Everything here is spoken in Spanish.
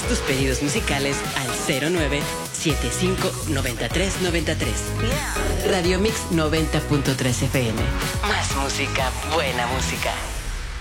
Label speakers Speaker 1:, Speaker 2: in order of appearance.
Speaker 1: Haz tus pedidos musicales al 09759393. Radio Mix 90.3 FM. Más música, buena música.